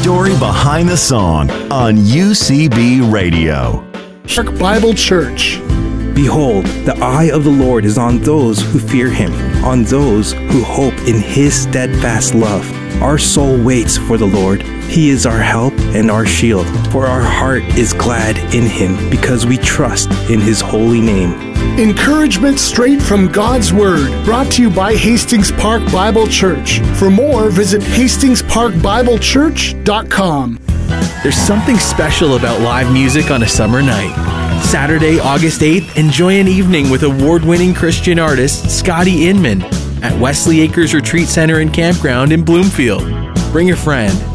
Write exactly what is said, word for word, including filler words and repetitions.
story behind the song on U C B Radio. Park Bible Church. Behold, the eye of the Lord is on those who fear him, on those who hope in his steadfast love. Our soul waits for the Lord. He is our help and our shield, for our heart is glad in him, because we trust in his holy name. Encouragement straight from God's Word, brought to you by Hastings Park Bible Church. For more, visit hastings park bible church dot com. There's something special about live music on a summer night. Saturday, August eighth, enjoy an evening with award-winning Christian artist Scotty Inman at Wesley Acres Retreat Center and Campground in Bloomfield. Bring a friend.